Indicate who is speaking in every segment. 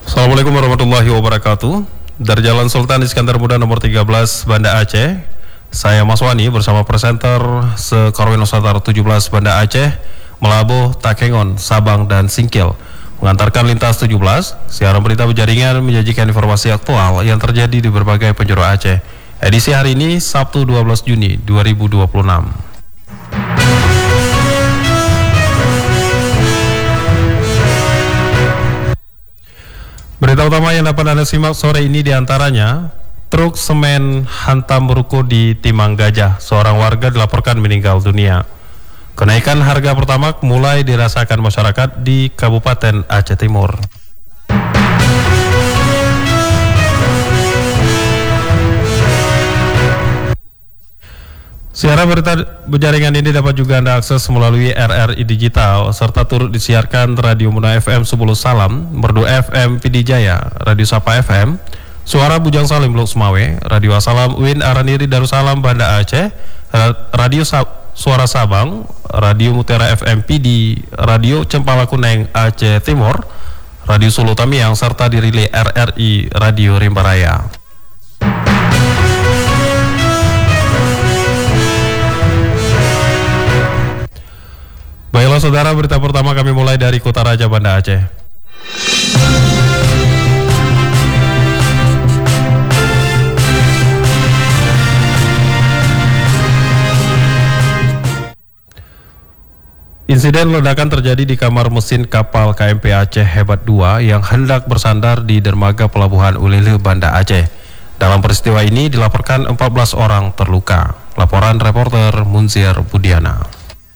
Speaker 1: Assalamualaikum warahmatullahi wabarakatuh. Dari Jalan Sultan Iskandar Muda nomor 13 Banda Aceh, saya Mas Wani bersama presenter Sekorwin Nusantara 17 Banda Aceh, Melabuh, Takengon, Sabang, dan Singkil mengantarkan lintas 17. Siaran berita berjaringan menyajikan informasi aktual yang terjadi di berbagai penjuru Aceh. Edisi hari ini Sabtu 12 Juni 2026. Berita utama yang dapat Anda simak sore ini diantaranya, truk semen hantam ruko di Timang Gajah, seorang warga dilaporkan meninggal dunia. Kenaikan harga pertamax mulai dirasakan masyarakat di Kabupaten Aceh Timur. Siaran berita berjaringan ini dapat juga Anda akses melalui RRI Digital serta turut disiarkan Radio Muna FM 10 Salam, Merdu FM PD Jaya, Radio Sapa FM, Suara Bujang Salim Blok Semawe, Radio Asalam Uin Araniri Darussalam Banda Aceh, Radio Suara Sabang, Radio Mutiara FM PD, Radio Cempala Kuneng Aceh Timur, Radio Sulu Tamiang serta dirilai RRI Radio Rimbaraya. Baiklah saudara, berita pertama kami mulai dari Kota Raja Banda Aceh. Insiden ledakan terjadi di kamar mesin kapal KMP Aceh Hebat 2 yang hendak bersandar di dermaga Pelabuhan Ulele Banda Aceh. Dalam peristiwa ini dilaporkan 14 orang terluka. Laporan reporter Munzir Budiana.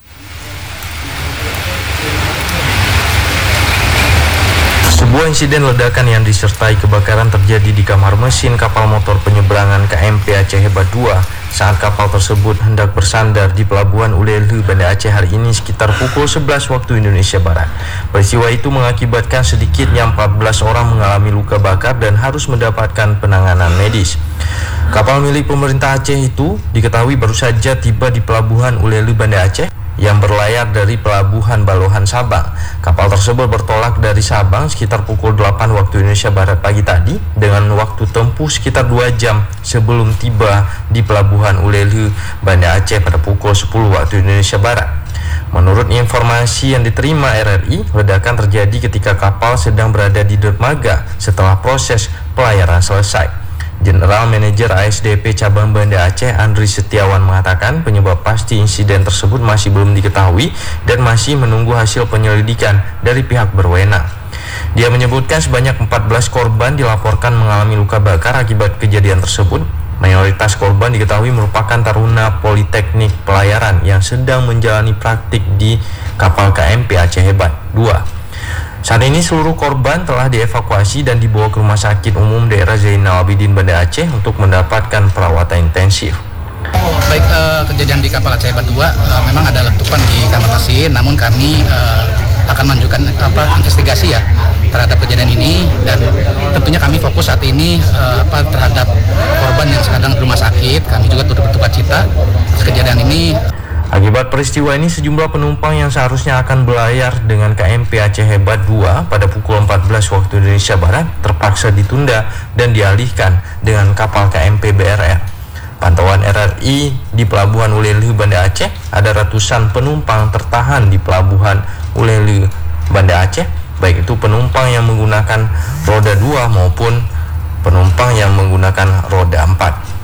Speaker 2: Sebuah insiden ledakan yang disertai kebakaran terjadi di kamar mesin kapal motor penyeberangan KMP Aceh Hebat 2 saat kapal tersebut hendak bersandar di Pelabuhan Ulele Banda Aceh hari ini sekitar pukul 11 waktu Indonesia Barat. Peristiwa itu mengakibatkan sedikitnya 14 orang mengalami luka bakar dan harus mendapatkan penanganan medis. Kapal milik pemerintah Aceh itu diketahui baru saja tiba di Pelabuhan Ulele Banda Aceh yang berlayar dari Pelabuhan Balohan Sabang. Kapal tersebut bertolak dari Sabang sekitar pukul 8 waktu Indonesia Barat pagi tadi dengan waktu tempuh sekitar 2 jam sebelum tiba di Pelabuhan Ulele Banda Aceh pada pukul 10 waktu Indonesia Barat. Menurut informasi yang diterima RRI, ledakan terjadi ketika kapal sedang berada di dermaga setelah proses pelayaran selesai. General Manager ASDP Cabang Banda Aceh Andri Setiawan mengatakan penyebab pasti insiden tersebut masih belum diketahui dan masih menunggu hasil penyelidikan dari pihak berwenang. Dia menyebutkan sebanyak 14 korban dilaporkan mengalami luka bakar akibat kejadian tersebut. Mayoritas korban diketahui merupakan taruna Politeknik Pelayaran yang sedang menjalani praktik di kapal KMP Aceh Hebat 2. Saat ini seluruh korban telah dievakuasi dan dibawa ke Rumah Sakit Umum Daerah Zainal Abidin Banda Aceh untuk mendapatkan perawatan intensif.
Speaker 3: Baik, kejadian di kapal Aceh Hebat 2 memang ada letupan di kamar mesin, namun kami akan menunjukkan investigasi ya terhadap kejadian ini, dan tentunya kami fokus saat ini terhadap korban yang sedang di rumah sakit. Kami juga turut berduka cita atas kejadian ini.
Speaker 2: Akibat peristiwa ini sejumlah penumpang yang seharusnya akan berlayar dengan KMP Aceh Hebat 2 pada pukul 14 waktu Indonesia Barat terpaksa ditunda dan dialihkan dengan kapal KMP BRR. Pantauan RRI di Pelabuhan Ulele Banda Aceh, ada ratusan penumpang tertahan di Pelabuhan Ulele Banda Aceh, baik itu penumpang yang menggunakan roda 2 maupun penumpang yang menggunakan roda 4.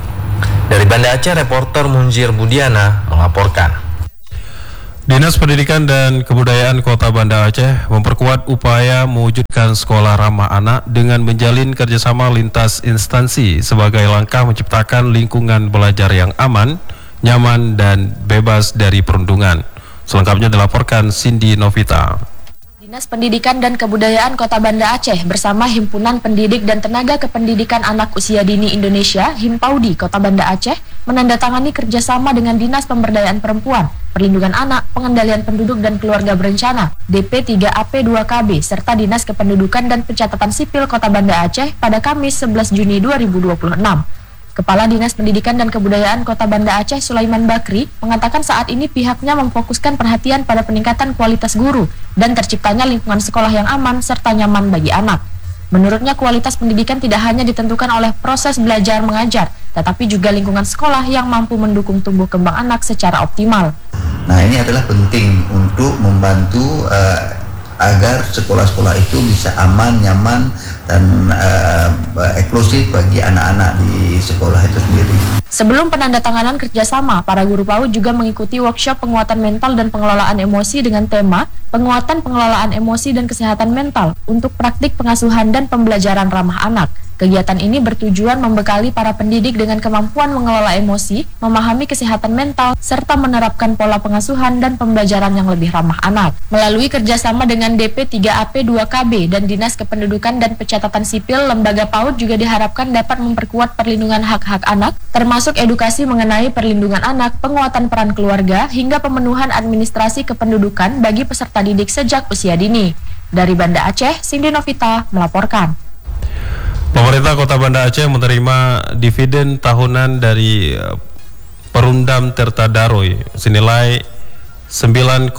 Speaker 2: Dari Banda Aceh, reporter Munzir Budiana melaporkan.
Speaker 1: Dinas Pendidikan dan Kebudayaan Kota Banda Aceh memperkuat upaya mewujudkan sekolah ramah anak dengan menjalin kerjasama lintas instansi sebagai langkah menciptakan lingkungan belajar yang aman, nyaman, dan bebas dari perundungan. Selengkapnya dilaporkan Cindy Novita.
Speaker 4: Dinas Pendidikan dan Kebudayaan Kota Banda Aceh bersama Himpunan Pendidik dan Tenaga Kependidikan Anak Usia Dini Indonesia (Himpaudi) Kota Banda Aceh menandatangani kerjasama dengan Dinas Pemberdayaan Perempuan, Perlindungan Anak, Pengendalian Penduduk dan Keluarga Berencana (DP3AP2KB) serta Dinas Kependudukan dan Pencatatan Sipil Kota Banda Aceh pada Kamis 11 Juni 2026. Kepala Dinas Pendidikan dan Kebudayaan Kota Banda Aceh Sulaiman Bakri mengatakan saat ini pihaknya memfokuskan perhatian pada peningkatan kualitas guru dan terciptanya lingkungan sekolah yang aman serta nyaman bagi anak. Menurutnya kualitas pendidikan tidak hanya ditentukan oleh proses belajar mengajar, tetapi juga lingkungan sekolah yang mampu mendukung tumbuh kembang anak secara optimal.
Speaker 5: Nah, ini adalah penting untuk membantu agar sekolah-sekolah itu bisa aman, nyaman, dan eksklusif bagi anak-anak di sekolah itu sendiri.
Speaker 4: Sebelum penandatanganan kerjasama, para guru PAUD juga mengikuti workshop penguatan mental dan pengelolaan emosi dengan tema penguatan pengelolaan emosi dan kesehatan mental untuk praktik pengasuhan dan pembelajaran ramah anak. Kegiatan ini bertujuan membekali para pendidik dengan kemampuan mengelola emosi, memahami kesehatan mental, serta menerapkan pola pengasuhan dan pembelajaran yang lebih ramah anak. Melalui kerjasama dengan DP3AP2KB dan Dinas Kependudukan dan Pencatatan Sipil, lembaga PAUD juga diharapkan dapat memperkuat perlindungan hak-hak anak, termasuk edukasi mengenai perlindungan anak, penguatan peran keluarga, hingga pemenuhan administrasi kependudukan bagi peserta didik sejak usia dini. Dari Banda Aceh, Cindy Novita melaporkan.
Speaker 1: Pemerintah Kota Banda Aceh menerima dividen tahunan dari Perumdam Tirta Daroy senilai 9,59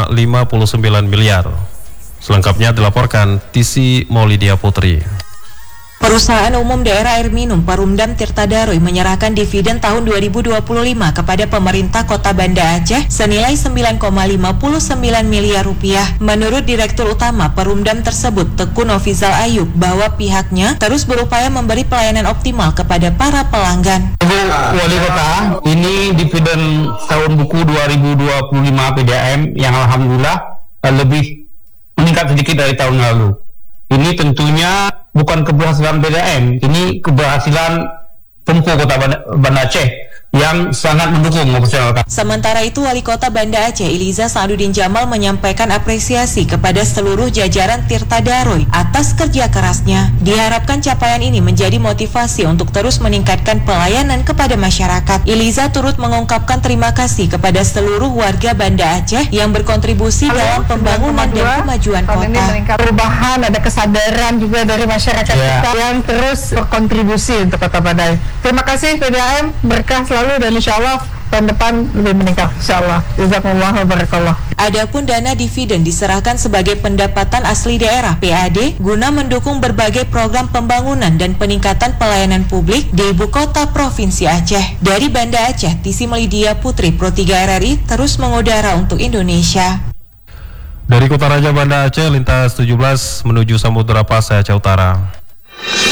Speaker 1: miliar. Selengkapnya dilaporkan Tisi Maulidia Putri.
Speaker 6: Perusahaan Umum Daerah Air Minum Perumdam Tirta Daroy menyerahkan dividen tahun 2025 kepada pemerintah Kota Banda Aceh senilai 9,59 miliar rupiah. Menurut Direktur Utama Perumdam tersebut, Teku Novizal Ayub, bahwa pihaknya terus berupaya memberi pelayanan optimal kepada para pelanggan.
Speaker 7: Wali Kota, ini dividen tahun buku 2025 PDAM yang alhamdulillah lebih meningkat sedikit dari tahun lalu. Ini tentunya bukan keberhasilan PDAM, ini keberhasilan Pemko Kota Banda Aceh yang sangat mendukung masyarakat.
Speaker 6: Sementara itu, Wali Kota Banda Aceh Iliza Sa'aduddin Jamal menyampaikan apresiasi kepada seluruh jajaran Tirta Daroy atas kerja kerasnya. Diharapkan capaian ini menjadi motivasi untuk terus meningkatkan pelayanan kepada masyarakat. Iliza turut mengungkapkan terima kasih kepada seluruh warga Banda Aceh yang berkontribusi dalam pembangunan dan kemajuan kota.
Speaker 8: Perubahan, ada kesadaran juga dari masyarakat kita yang terus berkontribusi untuk Kota Banda. Terima kasih PDAM, berkah selalu dan insya Allah tahun depan lebih meningkat, insya Allah. Jazakumullah wa barakallah.
Speaker 6: Adapun dana dividen diserahkan sebagai pendapatan asli daerah (PAD) guna mendukung berbagai program pembangunan dan peningkatan pelayanan publik di ibu kota Provinsi Aceh. Dari Banda Aceh, Tisi Maulidia Putri, Pro 3 RRI terus mengudara untuk Indonesia.
Speaker 1: Dari Kota Raja Banda Aceh, lintas 17 menuju Samudra Pasai, Aceh Utara.